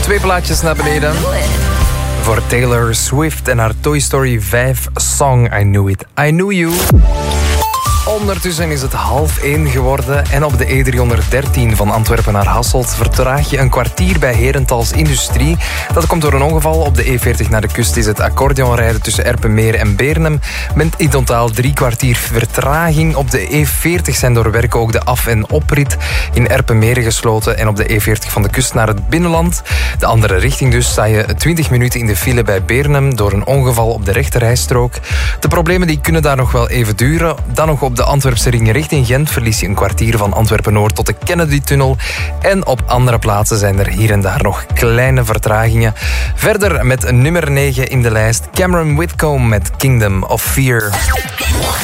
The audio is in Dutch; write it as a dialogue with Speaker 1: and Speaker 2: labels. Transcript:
Speaker 1: 2 plaatjes naar beneden. Voor Taylor Swift en haar Toy Story 5 song I Knew It. I Knew You. Ondertussen is het 12:30 geworden en op de E313 van Antwerpen naar Hasselt vertraag je een kwartier bij Herentals Industrie. Dat komt door een ongeval. Op de E40 naar de kust is het accordeonrijden tussen Erpenmeren en Beernem. Met in totaal 3 kwartier vertraging. Op de E40 zijn door werken ook de af- en oprit in Erpenmeren gesloten en op de E40 van de kust naar het binnenland. De andere richting dus sta je 20 minuten in de file bij Beernem door een ongeval op de rechterrijstrook. De problemen die kunnen daar nog wel even duren. Dan nog op de Antwerpse ring richting Gent verlies je een kwartier van Antwerpen-Noord tot de Kennedy-tunnel. En op andere plaatsen zijn er hier en daar nog kleine vertragingen. Verder met nummer 9 in de lijst Cameron Whitcomb met Kingdom of Fear.